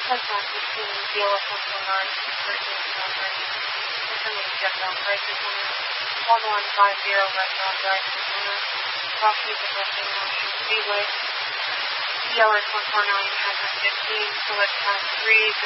Touchdown 15, BLS 149, Virginia South Ready. Determining step-down crisis owner. Log on 50, restaurant drive-thru owner. Cross music resting Marshall Speedway. BLS 149, Hazard 15, select pass 3.